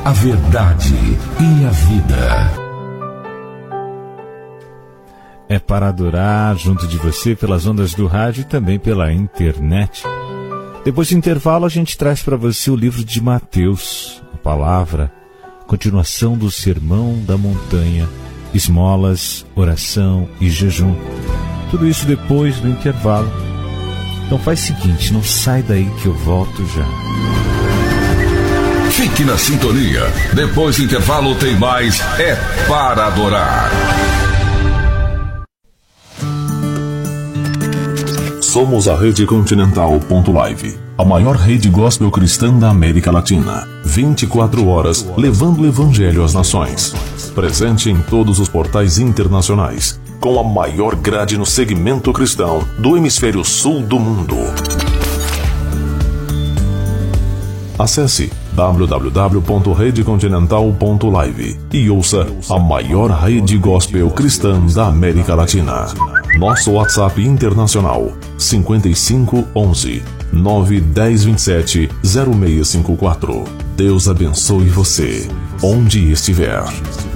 a verdade e a vida. É para adorar junto de você pelas ondas do rádio e também pela internet. Depois do intervalo, a gente traz para você o livro de Mateus, a palavra, continuação do Sermão da Montanha, esmolas, oração e jejum. Tudo isso depois do intervalo. Então faz o seguinte, não sai daí que eu volto já. Fique na sintonia. Depois do intervalo tem mais É para Adorar. Somos a Rede Continental.live, a maior rede gospel cristã da América Latina. 24 horas levando o evangelho às nações. Presente em todos os portais internacionais, com a maior grade no segmento cristão do hemisfério sul do mundo. Acesse www.redecontinental.live e ouça a maior rede gospel cristã da América Latina. Nosso WhatsApp internacional 55 11 910 27 0654. Deus abençoe você, onde estiver.